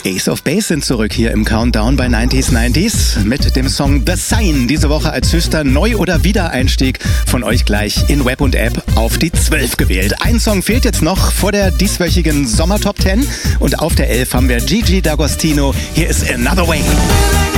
Ace of Base sind zurück hier im Countdown bei 90s mit dem Song The Sign. Diese Woche als höchster Neu- oder Wiedereinstieg von euch gleich in Web und App auf die 12 gewählt. Ein Song fehlt jetzt noch vor der dieswöchigen Sommer-Top 10 und auf der 11 haben wir Gigi D'Agostino. Hier ist Another Way.